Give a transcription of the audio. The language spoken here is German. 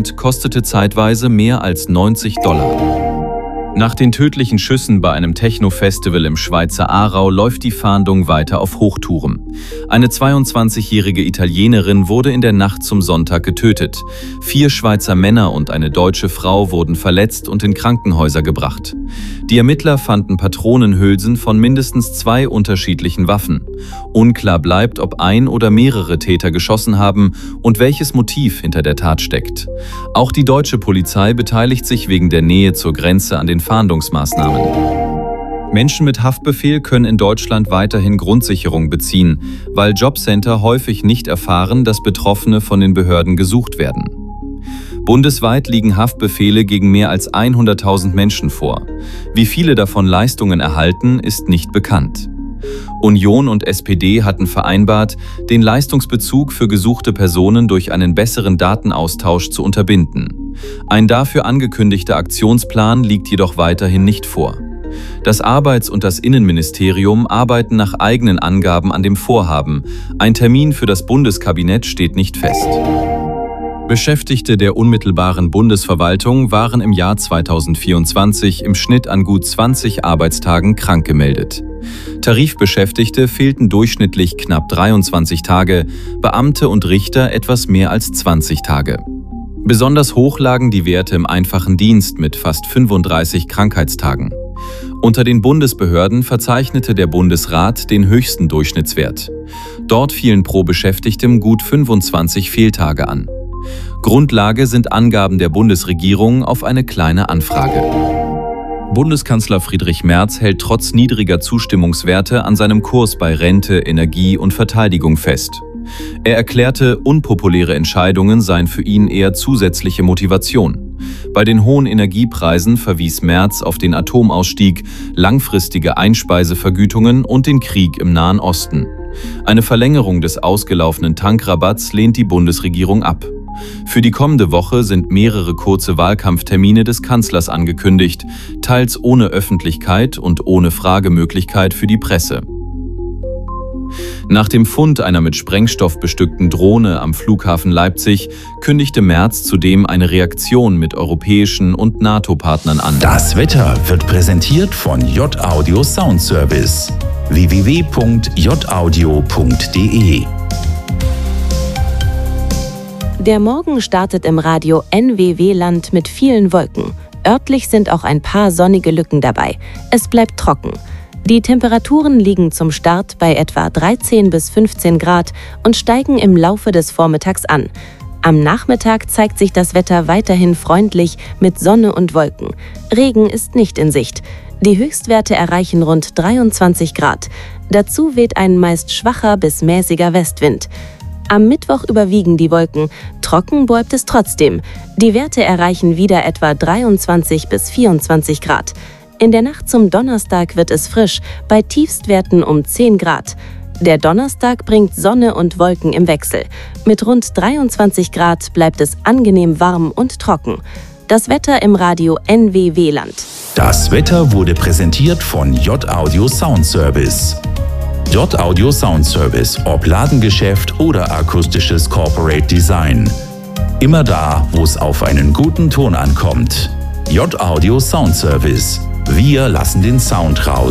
Präsident kostete zeitweise mehr als $90. Nach den tödlichen Schüssen bei einem Techno-Festival im Schweizer Aarau läuft die Fahndung weiter auf Hochtouren. Eine 22-jährige Italienerin wurde in der Nacht zum Sonntag getötet. 4 Schweizer Männer und eine deutsche Frau wurden verletzt und in Krankenhäuser gebracht. Die Ermittler fanden Patronenhülsen von mindestens 2 unterschiedlichen Waffen. Unklar bleibt, ob ein oder mehrere Täter geschossen haben und welches Motiv hinter der Tat steckt. Auch die deutsche Polizei beteiligt sich wegen der Nähe zur Grenze an den Fahndungsmaßnahmen. Menschen mit Haftbefehl können in Deutschland weiterhin Grundsicherung beziehen, weil Jobcenter häufig nicht erfahren, dass Betroffene von den Behörden gesucht werden. Bundesweit liegen Haftbefehle gegen mehr als 100.000 Menschen vor. Wie viele davon Leistungen erhalten, ist nicht bekannt. Union und SPD hatten vereinbart, den Leistungsbezug für gesuchte Personen durch einen besseren Datenaustausch zu unterbinden. Ein dafür angekündigter Aktionsplan liegt jedoch weiterhin nicht vor. Das Arbeits- und das Innenministerium arbeiten nach eigenen Angaben an dem Vorhaben. Ein Termin für das Bundeskabinett steht nicht fest. Beschäftigte der unmittelbaren Bundesverwaltung waren im Jahr 2024 im Schnitt an gut 20 Arbeitstagen krank gemeldet. Tarifbeschäftigte fehlten durchschnittlich knapp 23 Tage, Beamte und Richter etwas mehr als 20 Tage. Besonders hoch lagen die Werte im einfachen Dienst mit fast 35 Krankheitstagen. Unter den Bundesbehörden verzeichnete der Bundesrat den höchsten Durchschnittswert. Dort fielen pro Beschäftigtem gut 25 Fehltage an. Grundlage sind Angaben der Bundesregierung auf eine kleine Anfrage. Bundeskanzler Friedrich Merz hält trotz niedriger Zustimmungswerte an seinem Kurs bei Rente, Energie und Verteidigung fest. Er erklärte, unpopuläre Entscheidungen seien für ihn eher zusätzliche Motivation. Bei den hohen Energiepreisen verwies Merz auf den Atomausstieg, langfristige Einspeisevergütungen und den Krieg im Nahen Osten. Eine Verlängerung des ausgelaufenen Tankrabatts lehnt die Bundesregierung ab. Für die kommende Woche sind mehrere kurze Wahlkampftermine des Kanzlers angekündigt, teils ohne Öffentlichkeit und ohne Fragemöglichkeit für die Presse. Nach dem Fund einer mit Sprengstoff bestückten Drohne am Flughafen Leipzig kündigte Merz zudem eine Reaktion mit europäischen und NATO-Partnern an. Das Wetter wird präsentiert von J-Audio Soundservice. www.jaudio.de. Der Morgen startet im Radio NWW-Land mit vielen Wolken. Örtlich sind auch ein paar sonnige Lücken dabei. Es bleibt trocken. Die Temperaturen liegen zum Start bei etwa 13 bis 15 Grad und steigen im Laufe des Vormittags an. Am Nachmittag zeigt sich das Wetter weiterhin freundlich mit Sonne und Wolken. Regen ist nicht in Sicht. Die Höchstwerte erreichen rund 23 Grad. Dazu weht ein meist schwacher bis mäßiger Westwind. Am Mittwoch überwiegen die Wolken. Trocken bleibt es trotzdem. Die Werte erreichen wieder etwa 23 bis 24 Grad. In der Nacht zum Donnerstag wird es frisch, bei Tiefstwerten um 10 Grad. Der Donnerstag bringt Sonne und Wolken im Wechsel. Mit rund 23 Grad bleibt es angenehm warm und trocken. Das Wetter im Radio NWW-Land. Das Wetter wurde präsentiert von J-Audio Soundservice. J-Audio Soundservice, ob Ladengeschäft oder akustisches Corporate Design. Immer da, wo es auf einen guten Ton ankommt. J-Audio Soundservice. Wir lassen den Sound raus.